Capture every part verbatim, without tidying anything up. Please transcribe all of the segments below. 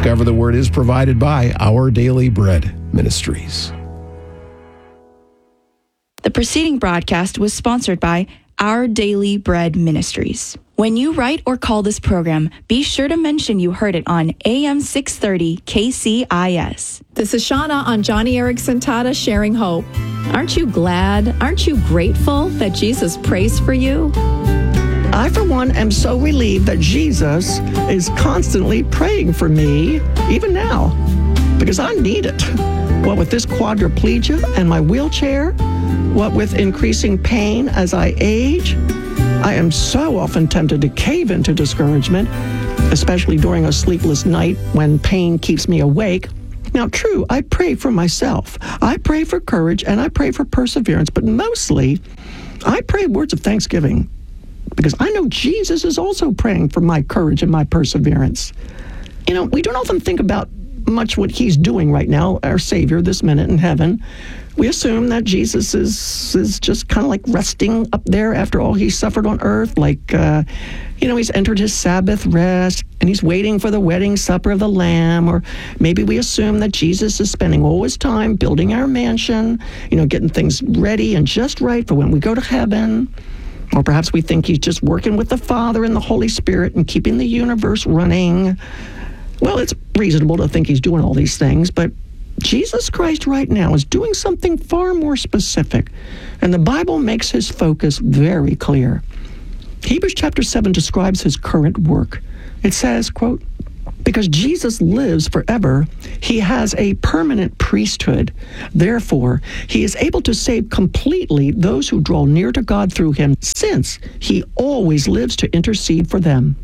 Discover the Word is provided by Our Daily Bread Ministries. The preceding broadcast was sponsored by Our Daily Bread Ministries. When you write or call this program, be sure to mention you heard it on A M six thirty K C I S. This is Shauna on Johnny Erickson Tata Sharing Hope. Aren't you glad? Aren't you grateful that Jesus prays for you? I, for one, am so relieved that Jesus is constantly praying for me, even now, because I need it. What with this quadriplegia and my wheelchair, what with increasing pain as I age, I am so often tempted to cave into discouragement, especially during a sleepless night when pain keeps me awake. Now, true, I pray for myself. I pray for courage and I pray for perseverance, but mostly I pray words of thanksgiving because I know Jesus is also praying for my courage and my perseverance. You know, we don't often think about much what he's doing right now, our Savior, this minute in heaven. We assume that Jesus is is just kind of like resting up there after all he suffered on earth, like, uh, you know, he's entered his Sabbath rest, and he's waiting for the wedding supper of the Lamb, or maybe we assume that Jesus is spending all his time building our mansion, you know, getting things ready and just right for when we go to heaven. Or perhaps we think he's just working with the Father and the Holy Spirit and keeping the universe running. Well, it's reasonable to think he's doing all these things, but Jesus Christ right now is doing something far more specific, and the Bible makes his focus very clear. Hebrews chapter seven describes his current work. It says, quote, "Because Jesus lives forever, he has a permanent priesthood. Therefore, he is able to save completely those who draw near to God through him, since he always lives to intercede for them."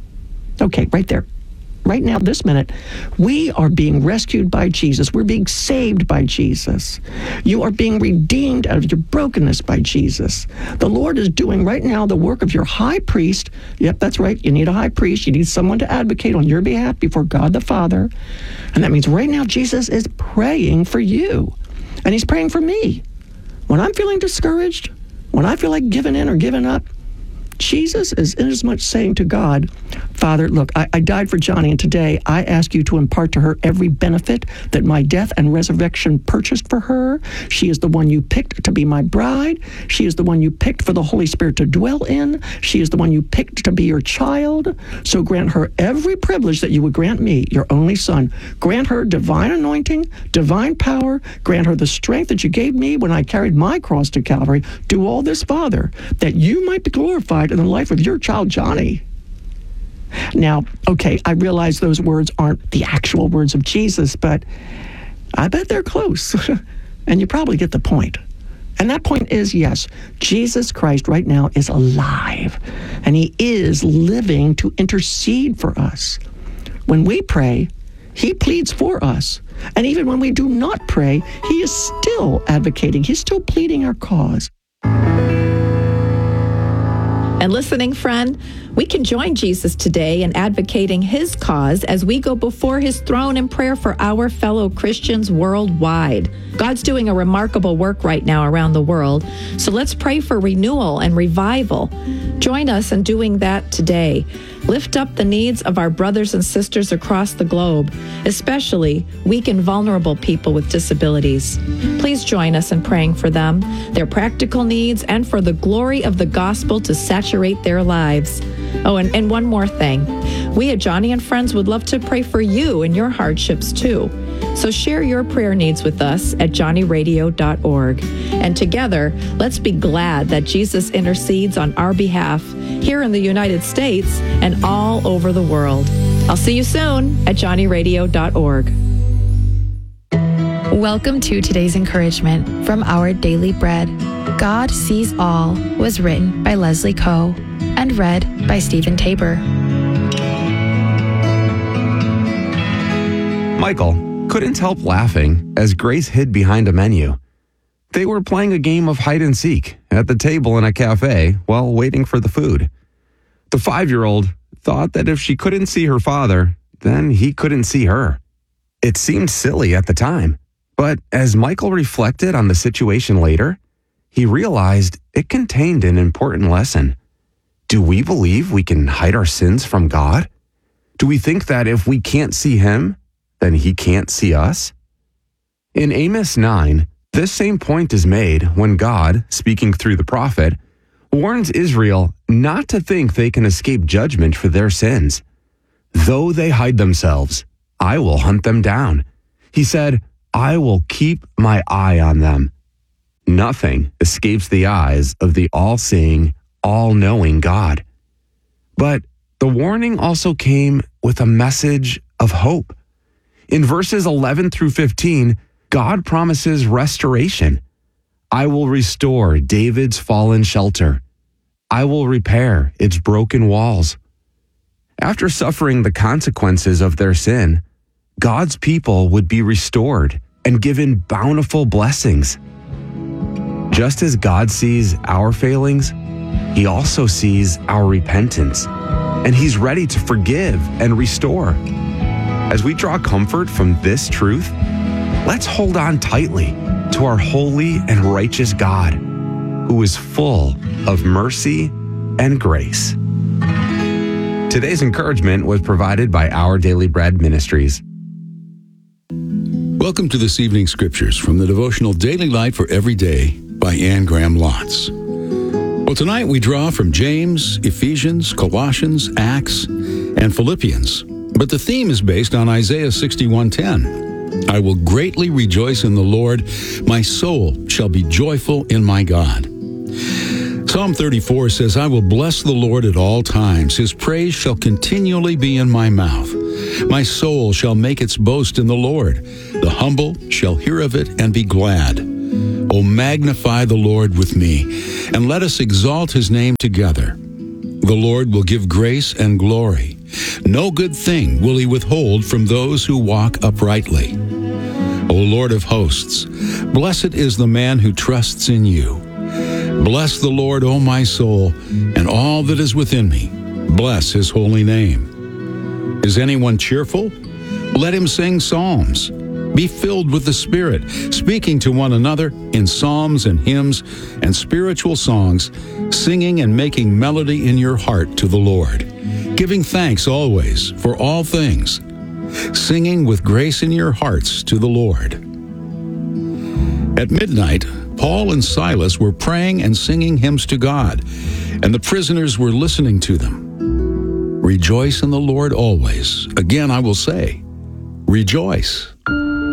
Okay, right there. Right now, this minute, we are being rescued by Jesus. We're being saved by Jesus. You are being redeemed out of your brokenness by Jesus. The Lord is doing right now the work of your high priest. Yep, that's right. You need a high priest. You need someone to advocate on your behalf before God the Father. And that means right now, Jesus is praying for you. And he's praying for me. When I'm feeling discouraged, when I feel like giving in or giving up, Jesus is inasmuch saying to God, "Father, look, I, I died for Johnny, and today I ask you to impart to her every benefit that my death and resurrection purchased for her. She is the one you picked to be my bride. She is the one you picked for the Holy Spirit to dwell in. She is the one you picked to be your child. So grant her every privilege that you would grant me, your only son. Grant her divine anointing, divine power. Grant her the strength that you gave me when I carried my cross to Calvary. Do all this, Father, that you might be glorified in the life of your child, Johnny." Now, okay, I realize those words aren't the actual words of Jesus, but I bet they're close. And you probably get the point. And that point is, yes, Jesus Christ right now is alive, and he is living to intercede for us. When we pray, he pleads for us. And even when we do not pray, he is still advocating. He's still pleading our cause. And listening friend, we can join Jesus today in advocating his cause as we go before his throne in prayer for our fellow Christians worldwide. God's doing a remarkable work right now around the world, so let's pray for renewal and revival. Join us in doing that today. Lift up the needs of our brothers and sisters across the globe, especially weak and vulnerable people with disabilities. Please join us in praying for them, their practical needs, and for the glory of the gospel to saturate their lives. Oh, and, and one more thing. We at Johnny and Friends would love to pray for you and your hardships too. So share your prayer needs with us at johnny radio dot org. And together, let's be glad that Jesus intercedes on our behalf here in the United States and all over the world. I'll see you soon at johnny radio dot org. Welcome to today's encouragement from Our Daily Bread. God Sees All was written by Leslie Coe and read by Stephen Tabor. Michael couldn't help laughing as Grace hid behind a menu. They were playing a game of hide and seek at the table in a cafe while waiting for the food. The five-year-old thought that if she couldn't see her father, then he couldn't see her. It seemed silly at the time, but as Michael reflected on the situation later, he realized it contained an important lesson. Do we believe we can hide our sins from God? Do we think that if we can't see him, then he can't see us? In Amos nine, this same point is made when God, speaking through the prophet, warns Israel not to think they can escape judgment for their sins. Though they hide themselves, I will hunt them down. He said, I will keep my eye on them. Nothing escapes the eyes of the all-seeing, all-knowing God. But the warning also came with a message of hope. In verses eleven through fifteen, God promises restoration. I will restore David's fallen shelter. I will repair its broken walls. After suffering the consequences of their sin, God's people would be restored and given bountiful blessings. Just as God sees our failings, he also sees our repentance, and he's ready to forgive and restore. As we draw comfort from this truth, let's hold on tightly to our holy and righteous God, who is full of mercy and grace. Today's encouragement was provided by Our Daily Bread Ministries. Welcome to this evening's scriptures from the devotional Daily Light for Every Day by Anne Graham Lotz. Well, tonight we draw from James, Ephesians, Colossians, Acts, and Philippians. But the theme is based on Isaiah sixty-one ten. I will greatly rejoice in the Lord. My soul shall be joyful in my God. Psalm thirty-four says, I will bless the Lord at all times. His praise shall continually be in my mouth. My soul shall make its boast in the Lord. The humble shall hear of it and be glad. O magnify the Lord with me, and let us exalt his name together. The Lord will give grace and glory. No good thing will he withhold from those who walk uprightly. O Lord of hosts, blessed is the man who trusts in you. Bless the Lord, O my soul, and all that is within me. Bless his holy name. Is anyone cheerful? Let him sing psalms. Be filled with the Spirit, speaking to one another in psalms and hymns and spiritual songs, singing and making melody in your heart to the Lord, giving thanks always for all things, singing with grace in your hearts to the Lord. At midnight, Paul and Silas were praying and singing hymns to God, and the prisoners were listening to them. Rejoice in the Lord always. Again, I will say, rejoice.